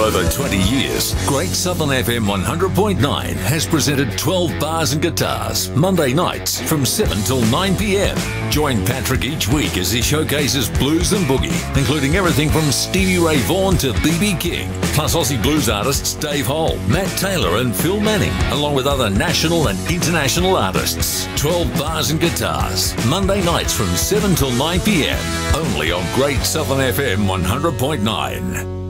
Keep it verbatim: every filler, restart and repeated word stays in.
over twenty years, Great Southern F M one hundred point nine has presented twelve Bars and Guitars, Monday nights from seven till nine p.m. Join Patrick each week as he showcases blues and boogie, including everything from Stevie Ray Vaughan to B B King, plus Aussie blues artists Dave Hole, Matt Taylor and Phil Manning, along with other national and international artists. twelve Bars and Guitars, Monday nights from seven till nine p.m. only on Great Southern F M one hundred point nine.